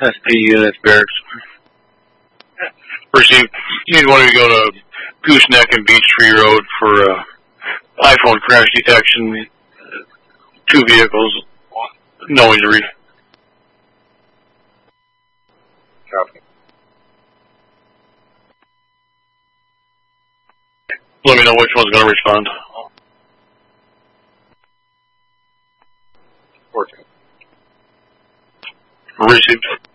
SP units, barracks. Received. You want to go to Gooseneck and Beech Tree Road for iPhone crash detection. 2 vehicles, no injury. Copy. Let me know which one's going to respond. 14. Received.